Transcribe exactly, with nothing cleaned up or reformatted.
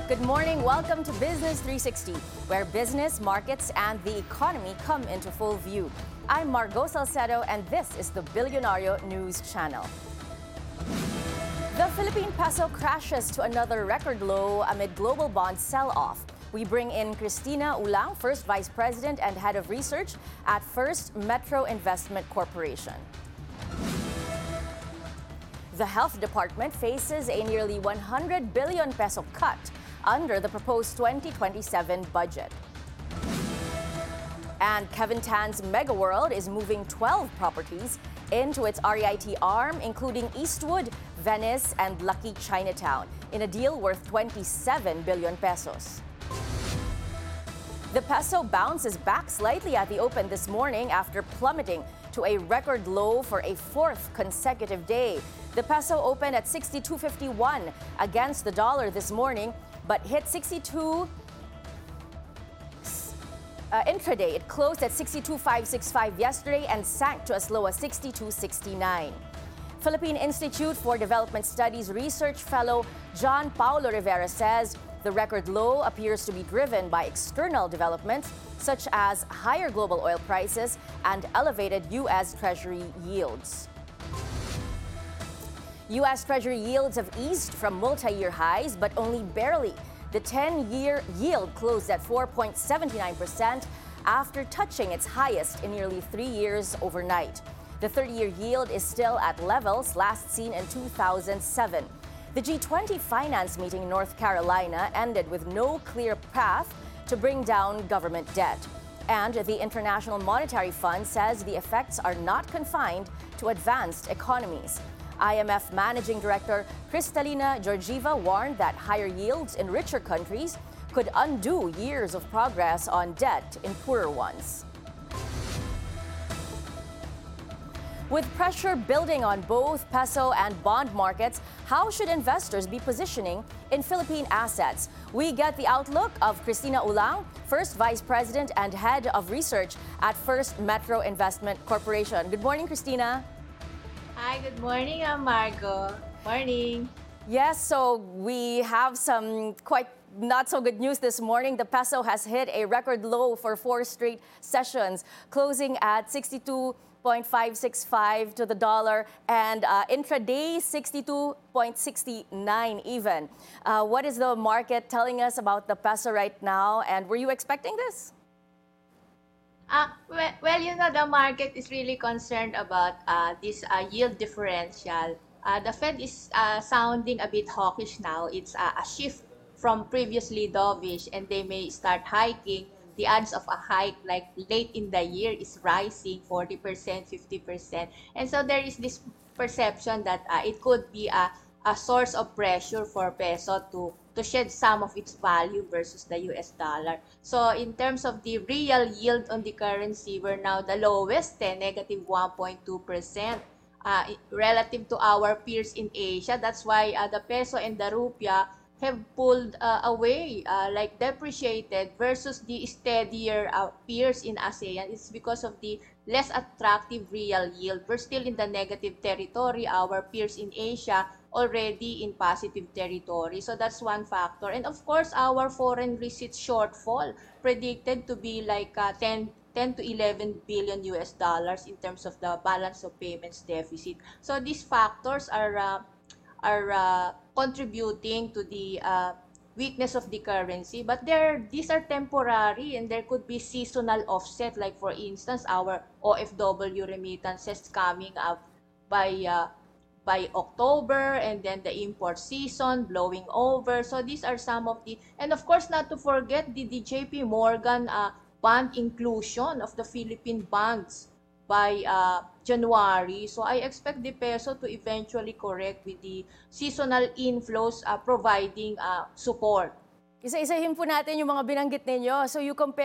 Good morning. Welcome to Business three sixty, where business, markets, and the economy come into full view. I'm Margot Salcedo, and this is the Billionario News Channel. The Philippine peso crashes to another record low amid global bond sell-off. We bring in Cristina Ulang, First Vice President and Head of Research at First Metro Investment Corporation. The Health Department faces a nearly one hundred billion peso cut under the proposed twenty twenty-seven budget. And Kevin Tan's MegaWorld is moving twelve properties into its R E I T arm, including Eastwood, Venice, and Lucky Chinatown, in a deal worth twenty-seven billion pesos. The peso bounces back slightly at the open this morning after plummeting to a record low for a fourth consecutive day. The peso opened at sixty-two fifty-one against the dollar this morning, but hit sixty-two uh, intraday. It closed at sixty-two five sixty-five yesterday and sank to as low as sixty-two sixty-nine. Philippine Institute for Development Studies research fellow John Paulo Rivera says the record low appears to be driven by external developments such as higher global oil prices and elevated U S Treasury yields. U S Treasury yields have eased from multi-year highs, but only barely. The ten-year yield closed at four point seven nine percent after touching its highest in nearly three years overnight. The thirty-year yield is still at levels last seen in two thousand seven. The G twenty finance meeting in North Carolina ended with no clear path to bring down government debt. And the International Monetary Fund says the effects are not confined to advanced economies. I M F Managing Director Kristalina Georgieva warned that higher yields in richer countries could undo years of progress on debt in poorer ones. With pressure building on both peso and bond markets, how should investors be positioning in Philippine assets? We get the outlook of Cristina Ulang, First Vice President and Head of Research at First Metro Investment Corporation. Good morning, Cristina. Hi, good morning, I'm Margo. Morning. Yes, so we have some quite not so good news this morning. The peso has hit a record low for four straight sessions, closing at sixty-two point five six five to the dollar and uh, intraday sixty-two point six nine even. Uh, what is the market telling us about the peso right now, and were you expecting this? Uh, well, well, you know, the market is really concerned about uh, this uh, yield differential. Uh, the Fed is uh, sounding a bit hawkish now. It's uh, a shift from previously dovish, and they may start hiking. The odds of a hike like late in the year is rising forty percent, fifty percent. And so there is this perception that uh, it could be a, a source of pressure for peso to, to shed some of its value versus the U S dollar. So in terms of the real yield on the currency, we're now the lowest, eh, negative one point two percent. Uh, relative to our peers in Asia. That's why uh, the peso and the rupiah have pulled uh, away, uh, like depreciated versus the steadier uh, peers in ASEAN. It's because of the less attractive real yield. We're still in the negative territory. Our peers in Asia already in positive territory. So that's one factor. And of course, our foreign receipts shortfall predicted to be like uh, ten to eleven billion U S dollars in terms of the balance of payments deficit. So these factors are uh, are uh, contributing to the uh, weakness of the currency, but there these are temporary and there could be seasonal offset, like for instance our O F W remittances coming up by uh, by October, and then the import season blowing over. So these are some of the, and of course not to forget the, the J P Morgan uh, bond inclusion of the Philippine bonds by uh, January. So I expect the peso to eventually correct with the seasonal inflows uh, providing uh, support. Isa-isahin po natin yung mga binanggit ninyo. So you compare